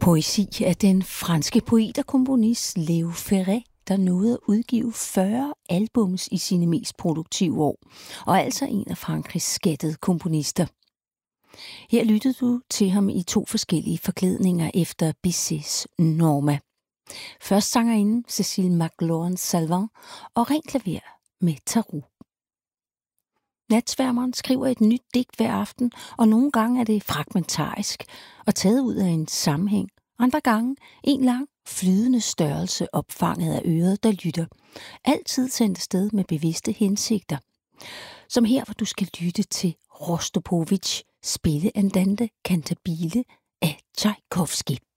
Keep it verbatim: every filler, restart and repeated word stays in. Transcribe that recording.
Poesi af den franske poet og komponist Léo Ferré, der nåede at udgive fyrre albums i sine mest produktive år, og altså en af Frankrigs skattede komponister. Her lyttede du til ham i to forskellige forklædninger efter Bizets Norma. Først sangerinden Cécile McLorin-Salvant og rent klaver med Tarot. Natsværmeren skriver et nyt digt hver aften, og nogle gange er det fragmentarisk og taget ud af en sammenhæng. Andre gange en lang, flydende størrelse opfanget af øret, der lytter. Altid sendt sted med bevidste hensigter. Som her, hvor du skal lytte til Rostropovitj spille Andante Cantabile af Tjajkovskij.